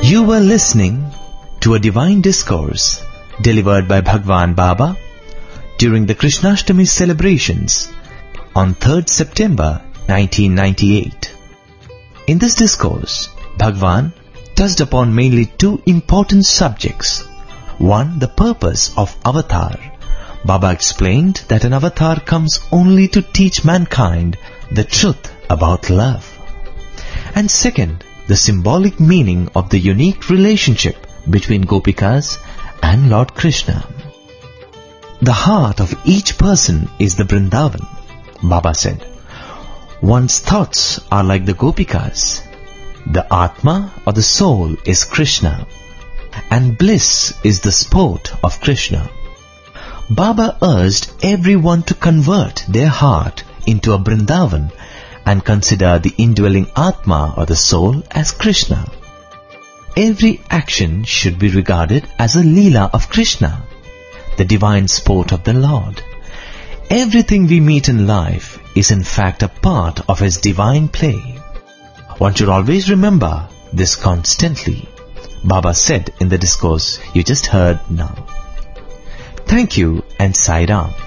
You were listening to a divine discourse delivered by Bhagwan Baba during the Krishnashtami celebrations on 3rd September 1998. In this discourse, Bhagwan touched upon mainly two important subjects. One, the purpose of avatar. Baba explained that an avatar comes only to teach mankind the truth about love. And second, the symbolic meaning of the unique relationship between Gopikas and Lord Krishna. The heart of each person is the Vrindavan, Baba said. One's thoughts are like the Gopikas. The Atma or the soul is Krishna, and bliss is the sport of Krishna. Baba urged everyone to convert their heart into a Vrindavan and consider the indwelling Atma or the soul as Krishna. Every action should be regarded as a Leela of Krishna, the divine sport of the Lord. Everything we meet in life is in fact a part of His divine play. One should always remember this constantly, Baba said in the discourse you just heard now. Thank you and Sai Ram.